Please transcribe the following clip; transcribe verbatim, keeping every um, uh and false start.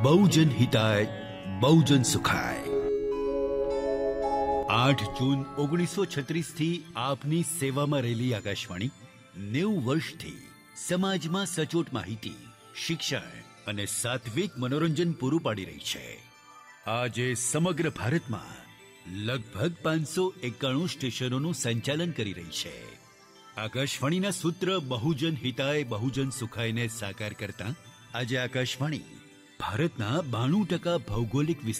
બહુજન હિતાય બહુજન સુખાય। આઠ જૂન ઓગણીસો છત્રીસ થી આપની સેવામાં રહેલી આકાશવાણી નેવું વર્ષથી સમાજમાં સચોટ માહિતી, શિક્ષણ અને સાત્વિક મનોરંજન પૂરું પાડી રહી છે। આજે સમગ્ર ભારતમાં લગભગ પાંચસો એકાણું સ્ટેશનોનું સંચાલન કરી રહી છે। આકાશવાણીના સૂત્ર બહુજન હિતાય બહુજન સુખાયને સાકાર કરતા આજે આકાશવાણી ભારતના બાણું ટકા ભૌગોલિક